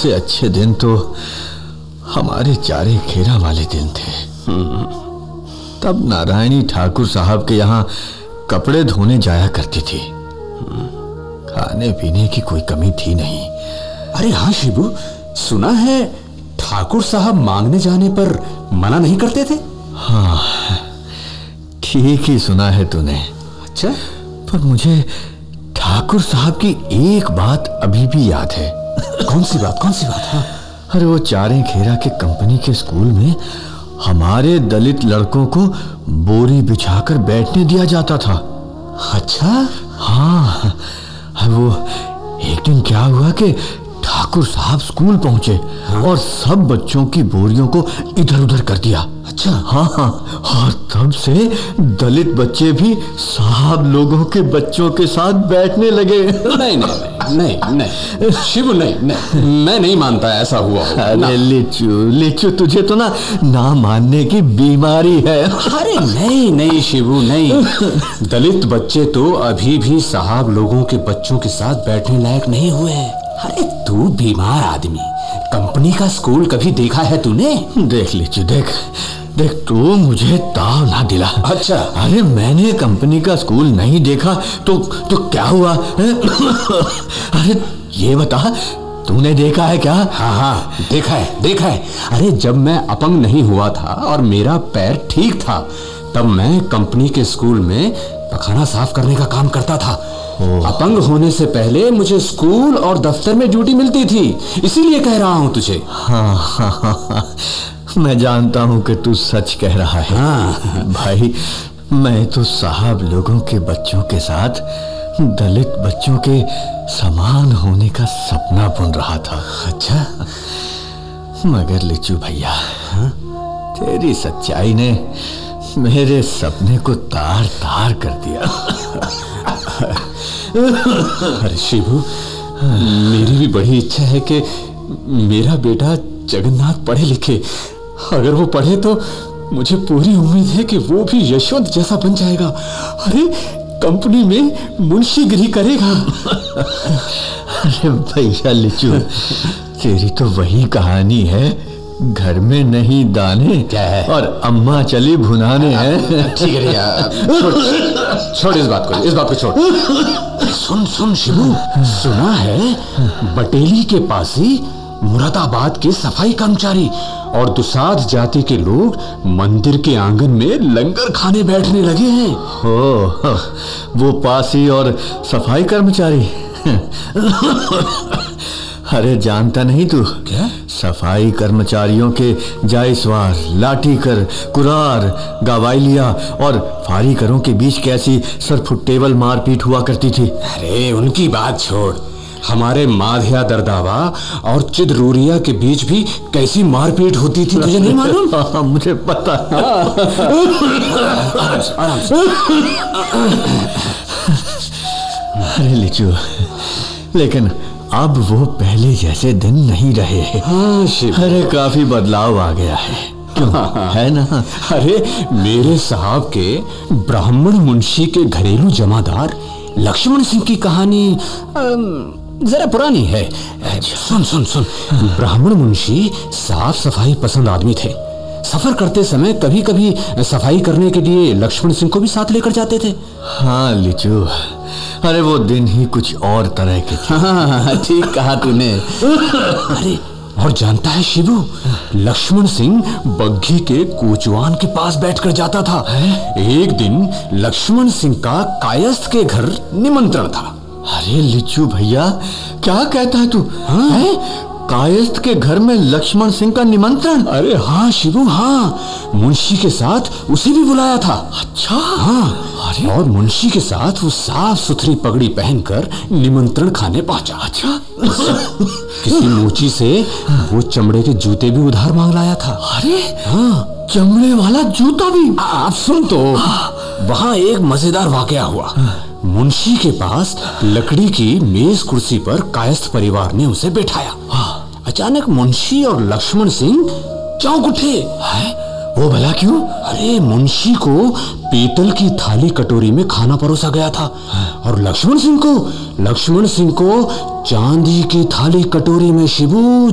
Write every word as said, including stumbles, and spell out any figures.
सबसे अच्छे दिन तो हमारे चारे खेरा वाले दिन थे। तब नारायणी ठाकुर साहब के यहाँ कपड़े धोने जाया करती थी। खाने पीने की कोई कमी थी नहीं। अरे हाँ शिबू, सुना है ठाकुर साहब मांगने जाने पर मना नहीं करते थे। हाँ, ठीक ही सुना है तूने। अच्छा, पर मुझे ठाकुर साहब की एक बात अभी भी याद है। कौन सी बात? कौन सी बात? हाँ। अरे वो चारे खेरा के कंपनी के स्कूल में हमारे दलित लड़कों को बोरी बिछाकर बैठने दिया जाता था। अच्छा? हाँ, वो एक दिन क्या हुआ कि ठाकुर साहब स्कूल पहुंचे। हाँ? और सब बच्चों की बोरियों को इधर उधर कर दिया। अच्छा? हाँ हाँ, और तब से दलित बच्चे भी साहब लोगों के बच्चों के साथ बैठने लगे। नहीं नहीं नहीं नहीं शिव, नहीं नहीं, मैं नहीं मानता ऐसा हुआ। अरे लिचू लिचू, तुझे तो ना ना मानने की बीमारी है। अरे नहीं नहीं शिवू, नहीं। दलित बच्चे तो अभी भी साहब लोगों के बच्चों के साथ बैठने लायक नहीं हुए हैं। अरे तू बीमार आदमी, कंपनी का स्कूल कभी देखा है तूने? देख लिचू, देख देख तू मुझे ताव ना दिला। अच्छा? अरे मैंने कंपनी का स्कूल नहीं देखा तो तो क्या हुआ? अरे ये बता, तूने देखा है क्या? हाँ हाँ, देखा है देखा है। अरे जब मैं अपंग नहीं हुआ था और मेरा पैर ठीक था, तब मैं कंपनी के स्कूल में पखाना साफ करने का काम करता था। अपंग होने से पहले मुझे स्कूल और दफ्तर में ड्यूटी मिलती थी, इसीलिए कह रहा हूँ तुझे। हाँ हाँ हाँ, मैं जानता हूँ कि तू सच कह रहा है। हाँ भाई, मैं तो साहब लोगों के बच्चों के साथ दलित बच्चों के समान होने का सपना बुन रहा था। अच्छा? मगर लिचू भैया, हाँ? तेरी सच्चाई ने मेरे सपने को तार तार कर दिया। अरे शिबू, मेरी भी बड़ी इच्छा है कि मेरा बेटा जगन्नाथ पढ़े लिखे। अगर वो पढ़े तो मुझे पूरी उम्मीद है कि वो भी यशवंत जैसा बन जाएगा। अरे कंपनी में मुंशीगिरी करेगा। अरे भैया लिचू, तेरी तो वही कहानी है, घर में नहीं दाने क्या है और अम्मा चली भुनाने हैं। ठीक है यार, छोड़, छोड़ इस बात को, इस बात को छोड़। सुन सुन शिबू, सुना है बटेली के पास ही मुरादाबाद के सफाई कर्मचारी और दुसाध जाति के लोग मंदिर के आंगन में लंगर खाने बैठने लगे हैं। ओ, वो पासी और सफाई कर्मचारी। अरे जानता नहीं तू? क्या? सफाई कर्मचारियों के जायसवार, लाठीकर, कुरार, गवाइलिया और फारीकरों के बीच कैसी सरफुटेबल मारपीट हुआ करती थी। अरे उनकी बात छोड़, हमारे माधिया दरदावा और चिदरूरिया के बीच भी कैसी मारपीट होती थी, तुझे नहीं मालूम? हाँ, मुझे पता। आराम से। अरे लिचू, लेकिन अब वो पहले जैसे दिन नहीं रहे। हाँ शिव, अरे काफी बदलाव आ गया है, क्यों? है ना? अरे मेरे साहब के ब्राह्मण मुंशी के घरेलू जमादार लक्ष्मण सिंह की कहानी जरा पुरानी है। सुन सुन सुन, ब्राह्मण मुंशी साफ सफाई पसंद आदमी थे। सफर करते समय कभी कभी सफाई करने के लिए लक्ष्मण सिंह को भी साथ लेकर जाते थे। हाँ लिचू, अरे वो दिन ही कुछ और तरह के थे। हाँ ठीक कहा तूने। अरे और जानता है शिबू, लक्ष्मण सिंह बग्घी के कोचवान के पास बैठकर जाता था। एक दिन लक्ष्मण सिंह का कायस्थ के घर निमंत्रण था। अरे लिचू भैया, क्या कहता है तू? हाँ? है? कायस्थ के घर में लक्ष्मण सिंह का निमंत्रण? अरे हाँ शिबू, हाँ, मुंशी के साथ उसे भी बुलाया था। अच्छा? हाँ, अरे और मुंशी के साथ वो साफ सुथरी पगड़ी पहनकर निमंत्रण खाने पहुंचा। अच्छा? किसी मोची से वो चमड़े के जूते भी उधार मांग लाया था। अरे हाँ, चमड़े वाला जूता भी? आप सुन तो, वहाँ एक मजेदार वाकया हुआ। मुंशी के पास लकड़ी की मेज कुर्सी पर कायस्थ परिवार ने उसे बैठाया। अचानक मुंशी और लक्ष्मण सिंह चौंक उठे। है? वो भला क्यों? अरे मुंशी को पीतल की थाली कटोरी में खाना परोसा गया था और लक्ष्मण सिंह को लक्ष्मण सिंह को चांदी की थाली कटोरी में शिबू